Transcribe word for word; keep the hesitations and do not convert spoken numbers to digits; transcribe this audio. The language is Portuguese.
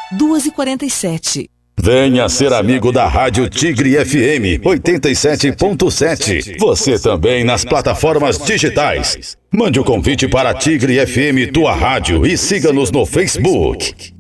duas e quarenta e sete. Venha ser amigo da Rádio Tigre F M oitenta e sete ponto sete. Você também nas plataformas digitais. Mande o convite para Tigre F M, tua rádio, e siga-nos no Facebook.